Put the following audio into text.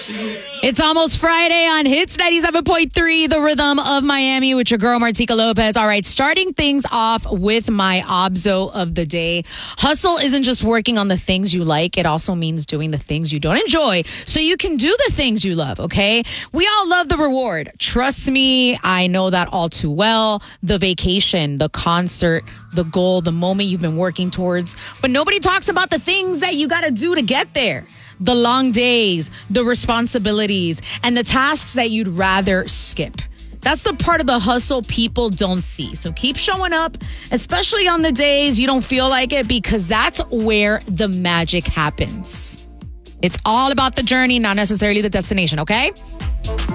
It's almost Friday on Hits 97.3, the rhythm of Miami with your girl, Martika Lopez. All right, starting things off with my obzo of the day. Hustle isn't just working on the things you like. It also means doing the things you don't enjoy so you can do the things you love, okay? We all love the reward. Trust me, I know that all too well. The vacation, the concert, the goal, the moment you've been working towards. But nobody talks about the things that you got to do to get there. The long days, the responsibilities, and the tasks that you'd rather skip. That's the part of the hustle people don't see. So keep showing up, especially on the days you don't feel like it, because that's where the magic happens. It's all about the journey, not necessarily the destination, okay?